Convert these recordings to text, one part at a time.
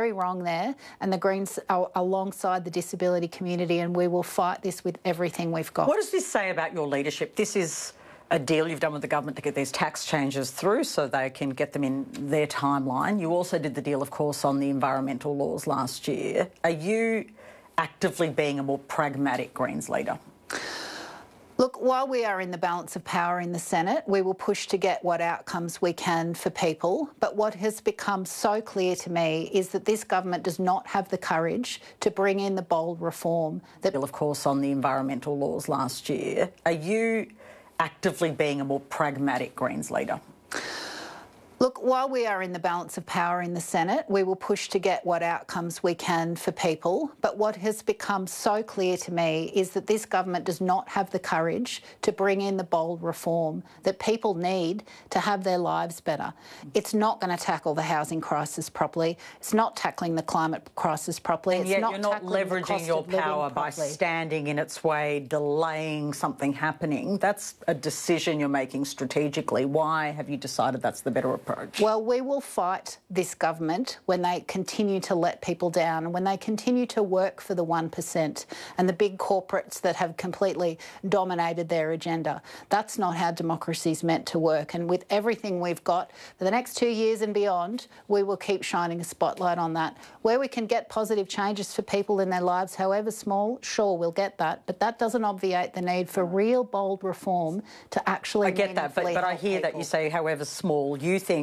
very wrong there, and the Greens are alongside the disability community, and we will fight this with everything we've got. What does this say about your leadership? This is a deal you've done with the government to get these tax changes through so they can get them in their timeline. You also did the deal, of course, on the environmental laws last year. Are you actively being a more pragmatic Greens leader? Look, while we are in the balance of power in the Senate, we will push to get what outcomes we can for people. But what has become so clear to me is that this government does not have the courage to bring in the bold reform that... Of course, on the environmental laws last year. Are you actively being a more pragmatic Greens leader? Look, while we are in the balance of power in the Senate, we will push to get what outcomes we can for people. But what has become so clear to me is that this government does not have the courage to bring in the bold reform that people need to have their lives better. It's not going to tackle the housing crisis properly. It's not tackling the climate crisis properly. And yet you're not leveraging your power by standing in its way, delaying something happening. That's a decision you're making strategically. Why have you decided that's the better approach? Well, we will fight this government when they continue to let people down and when they continue to work for the 1% and the big corporates that have completely dominated their agenda. That's not how democracy is meant to work. And with everything we've got for the next 2 years and beyond, we will keep shining a spotlight on that. Where we can get positive changes for people in their lives, however small, sure, we'll get that. But that doesn't obviate the need for real bold reform to actually... I get that, but I hear people. That you say however small. You think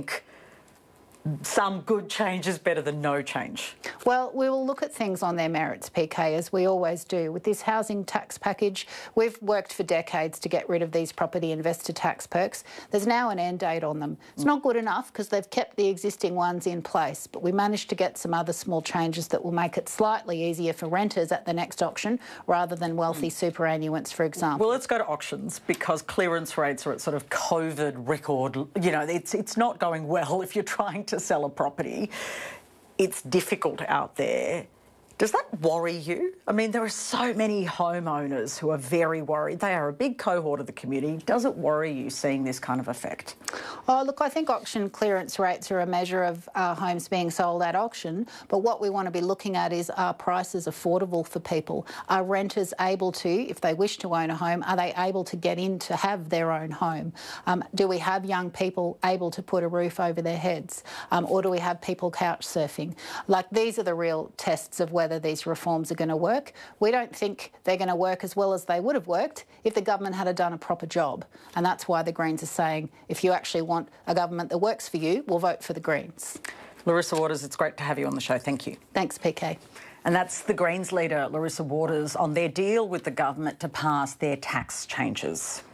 some good change is better than no change? Well, we will look at things on their merits, PK, as we always do. With this housing tax package, we've worked for decades to get rid of these property investor tax perks. There's now an end date on them. It's not good enough because they've kept the existing ones in place, but we managed to get some other small changes that will make it slightly easier for renters at the next auction rather than wealthy superannuants, for example. Well, let's go to auctions because clearance rates are at sort of COVID record. You know, it's not going well if you're trying to sell a property. It's difficult out there. Does that worry you? I mean, there are so many homeowners who are very worried. They are a big cohort of the community. Does it worry you seeing this kind of effect? Oh, look, I think auction clearance rates are a measure of homes being sold at auction, but what we want to be looking at is, are prices affordable for people? Are renters able to, if they wish to own a home, are they able to get in to have their own home? Do we have young people able to put a roof over their heads? Or do we have people couch surfing? Like, these are the real tests of whether these reforms are going to work. We don't think they're going to work as well as they would have worked if the government had done a proper job. And that's why the Greens are saying, if you actually want a government that works for you, we'll vote for the Greens. Larissa Waters, it's great to have you on the show. Thank you. Thanks, PK. And that's the Greens leader, Larissa Waters, on their deal with the government to pass their tax changes.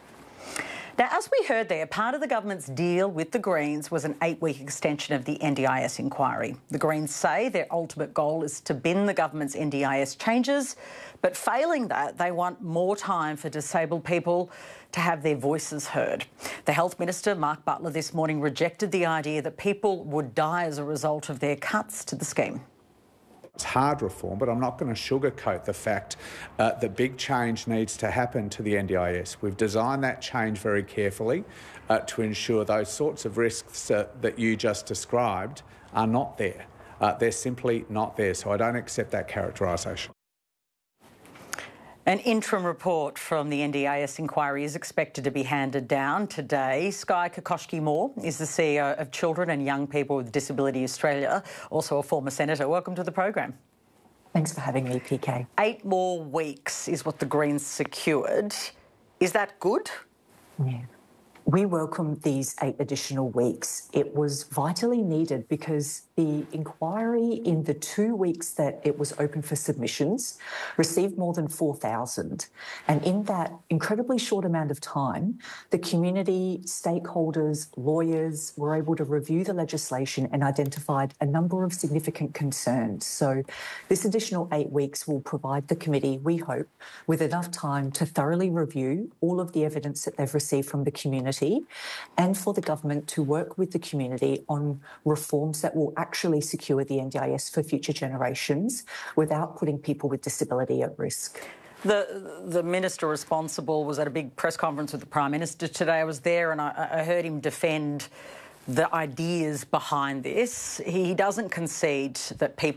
Now, as we heard there, part of the government's deal with the Greens was an 8-week extension of the NDIS inquiry. The Greens say their ultimate goal is to bin the government's NDIS changes, but failing that, they want more time for disabled people to have their voices heard. The Health Minister, Mark Butler, this morning rejected the idea that people would die as a result of their cuts to the scheme. It's hard reform, but I'm not going to sugarcoat the fact that big change needs to happen to the NDIS. We've designed that change very carefully to ensure those sorts of risks that you just described are not there. They're simply not there, so I don't accept that characterisation. An interim report from the NDIS inquiry is expected to be handed down today. Skye Kokoschky-Moore is the CEO of Children and Young People with Disability Australia, also a former senator. Welcome to the program. Thanks for having me, PK. 8 more weeks is what the Greens secured. Is that good? Yeah. We welcome these 8 additional weeks. It was vitally needed because the inquiry in the 2 weeks that it was open for submissions received more than 4,000. And in that incredibly short amount of time, the community, stakeholders, lawyers were able to review the legislation and identified a number of significant concerns. So this additional 8 weeks will provide the committee, we hope, with enough time to thoroughly review all of the evidence that they've received from the community and for the government to work with the community on reforms that will actually secure the NDIS for future generations without putting people with disability at risk. The minister responsible was at a big press conference with the Prime Minister today. I was there and I heard him defend the ideas behind this. He doesn't concede that people